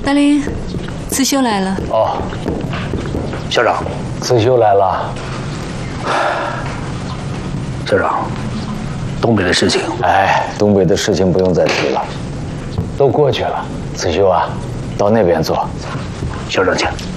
大林，子修来了。 哦，校长，子修来了。校长，东北的事情， 东北的事情不用再提了，都过去了。子修啊，到那边坐。 校长请。